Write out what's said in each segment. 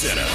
Center.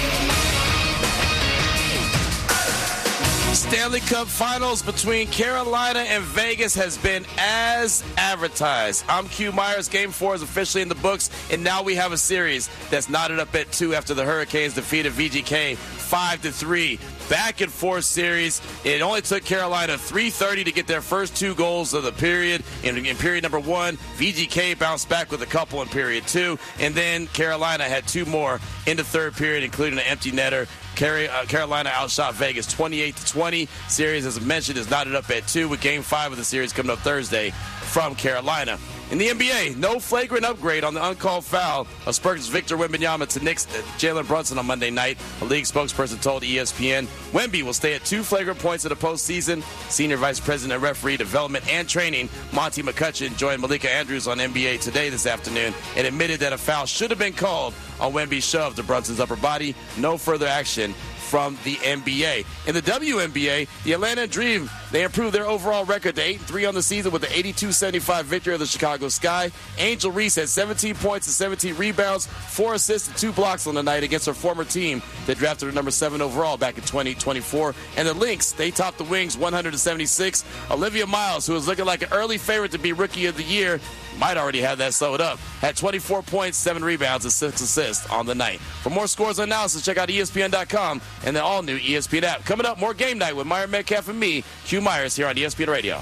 Stanley Cup Finals between Carolina and Vegas has been as advertised. I'm Q Myers. Game 4 is officially in the books, and now we have a series that's knotted up at 2 after the Hurricanes defeated VGK 5-3. Back and forth series. It only took Carolina 3:30 to get their first 2 goals of the period. In period number 1, VGK bounced back with a couple in period 2, and then Carolina had 2 more in the third period, including an empty netter. Carolina outshot Vegas 28-20. Series, as I mentioned, is knotted up at 2 with Game 5 of the series coming up Thursday from Carolina. In the NBA, no flagrant upgrade on the uncalled foul of Spurs' Victor Wembanyama to Knicks' Jalen Brunson on Monday night. A league spokesperson told ESPN Wemby will stay at 2 flagrant points in the postseason. Senior Vice President of Referee Development and Training Monty McCutcheon joined Malika Andrews on NBA Today this afternoon and admitted that a foul should have been called on Wemby's shove to Brunson's upper body. No further action from the NBA. In the WNBA, the Atlanta Dream, they improved their overall record to 8-3 on the season with the 82-75 victory of the Chicago Sky. Angel Reese had 17 points and 17 rebounds, 4 assists and 2 blocks on the night against her former team that drafted her number 7 overall back in 2024. And the Lynx, they topped the Wings 100-76. Olivia Miles, who was looking like an early favorite to be Rookie of the Year, might already have that sewed up, had 24 points, 7 rebounds, and 6 assists on the night. For more scores and analysis, check out ESPN.com and the all-new ESPN app. Coming up, more Game Night with Myron Metcalf and me, Q Myers, here on ESPN Radio.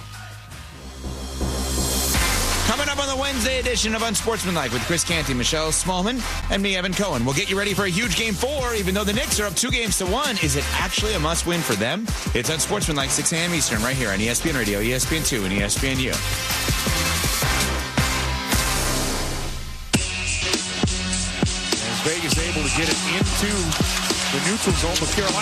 Coming up on the Wednesday edition of Unsportsmanlike with Chris Canty, Michelle Smallman, and me, Evan Cohen. We'll get you ready for a huge Game 4, even though the Knicks are up 2-1. Is it actually a must-win for them? It's Unsportsmanlike, 6 a.m. Eastern, right here on ESPN Radio, ESPN2, and ESPNU. Vegas able to get it into the neutral zone, but Carolina